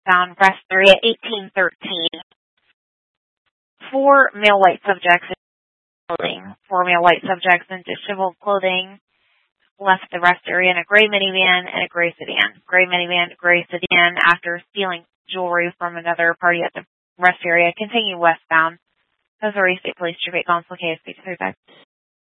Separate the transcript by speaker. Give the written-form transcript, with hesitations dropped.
Speaker 1: westbound, rest area 1813. 4 male white subjects in clothing. 4 male white subjects in disheveled clothing left the rest area in a gray minivan and a gray sedan. Gray minivan, gray sedan. After stealing jewelry from another party at the rest area, continue westbound. Missouri State Police Traffic Constable KSP 35.